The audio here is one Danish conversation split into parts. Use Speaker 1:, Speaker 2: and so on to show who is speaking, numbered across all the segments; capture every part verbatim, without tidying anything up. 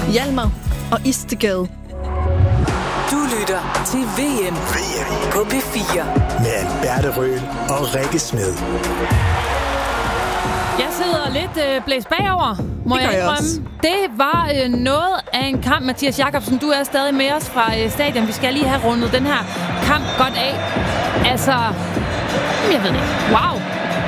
Speaker 1: Hjalmar og Istegade.
Speaker 2: Du lytter til V M, V M. På P fire.
Speaker 3: Med Alberte Røhl og Rikke Smed.
Speaker 4: Jeg sidder lidt øh, blæst bagover, må jeg indrømme. Det var øh, noget af en kamp, Mathias Jakobsen. Du er stadig med os fra øh, stadion. Vi skal lige have rundet den her kamp godt af. Altså, jeg ved ikke. Wow.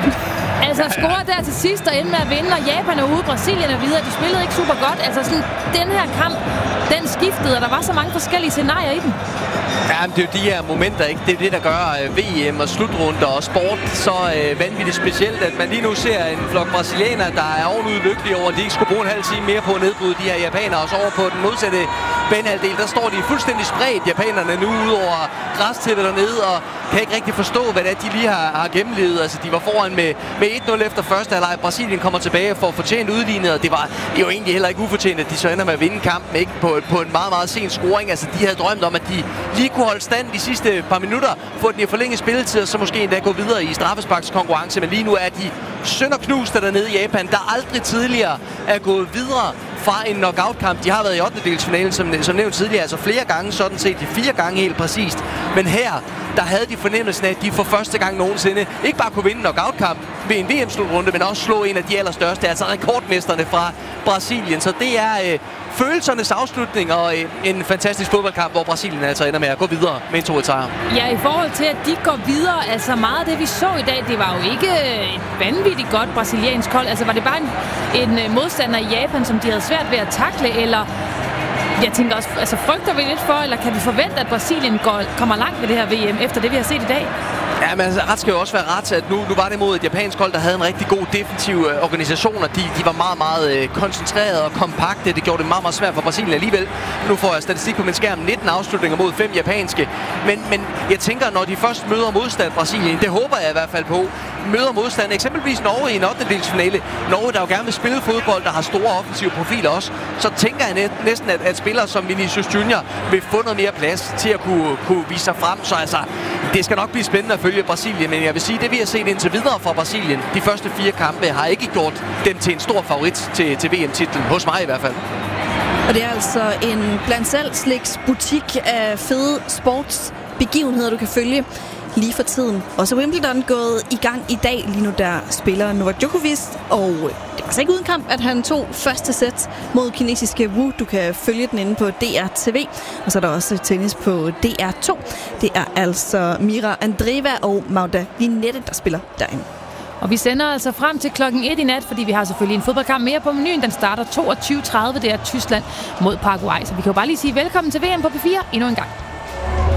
Speaker 4: Altså, score der til sidst og ende med at vinde, og Japan er ude, Brasilien er videre. De spillede ikke super godt. Altså, sådan, den her kamp, den skiftede, og der var så mange forskellige scenarier i den.
Speaker 5: Ja, men det er jo de her momenter, ikke? Det er det, der gør øh, V M og slutrunder og sport så øh, vanvittigt specielt, at man lige nu ser en flok brasilianere, der er ovenud lykkelige over, at de ikke skulle bruge en halv time mere på at nedbryde de her japanere. Og så over på den modsatte banehalvdel, der står de fuldstændig spredt, japanerne, nu ud over græstæppet dernede, og kan ikke rigtig forstå, hvad det er, de lige har, har gennemlevet. Altså, de var foran med, med et nul efter første halvleg. Brasilien kommer tilbage for at fortjent udlignet, og det var jo egentlig heller ikke ufortjent, at de så ender med at vinde kampen, ikke? På, på en meget, meget sen scoring. Altså, de havde drømt om, at de lige kunne holde stand de sidste par minutter, få den i forlænget spilletid, og så måske endda gå videre i straffesparkskonkurrence. Men lige nu er de sønderknuste dernede i Japan, der aldrig tidligere er gået videre fra en knockout-kamp. De har været i ottendedelsfinalen, som, som nævnt tidligere, altså flere gange, sådan set de fire gange helt præcist. Men her, der havde de fornemmelsen af, at de for første gang nogensinde ikke bare kunne vinde en knockout-kamp ved en V M-slutrunde, men også slå en af de allerstørste, altså rekordmesterne fra Brasilien. Så det er øh, følelsernes afslutning og øh, en fantastisk fodboldkamp, hvor Brasilien altså ender med at gå videre med en to et sejr. Ja,
Speaker 4: i forhold til, at de går videre, altså meget af det, vi så i dag, det var jo ikke et vanvittigt godt brasiliansk hold. Altså var det bare en, en modstander i Japan, som de havde svært ved at takle, eller jeg tænker også, altså frygter vi lidt for, eller kan vi forvente, at Brasilien går, kommer langt ved det her V M, efter det, vi har set i dag?
Speaker 5: Ja, men altså, ret skal jo også være ret, at nu, nu var det mod et japansk hold, der havde en rigtig god defensiv øh, organisation, og de, de var meget, meget øh, koncentrerede og kompakte. Det gjorde det meget, meget svært for Brasilien alligevel. Nu får jeg statistik på min skærm. nitten afslutninger mod fem japanske. Men, men jeg tænker, når de først møder modstand Brasilien, det håber jeg i hvert fald på, møder modstand eksempelvis Norge i en ottendedelsfinale. Norge, der jo gerne vil spille fodbold, der har store offensive profiler også. Så tænker jeg næsten, at, at spillere som Vinicius Junior vil få noget mere plads til at kunne, kunne vise sig frem. Så altså, det skal nok blive spændende at følge Brasilien, men jeg vil sige, det vi har set indtil videre fra Brasilien, de første fire kampe, har ikke gjort dem til en stor favorit til, til V M-titlen, hos mig i hvert fald.
Speaker 1: Og det er altså en blandt selv sliks butik af fede sportsbegivenheder, du kan følge lige for tiden. Og så Wimbledon gået i gang i dag, lige nu der spiller Novak Djokovic, og det var altså ikke uden kamp, at han tog første sæt mod kinesiske Wu. Du kan følge den inde på D R T V, og så er der også tennis på D R to. Det er altså Mira Andreeva og Magda Linette, der spiller derinde.
Speaker 4: Og vi sender altså frem til klokken et i nat, fordi vi har selvfølgelig en fodboldkamp mere på menuen. Den starter toogtyve tredive, det er Tyskland mod Paraguay. Så vi kan jo bare lige sige velkommen til V M på P fire endnu en gang.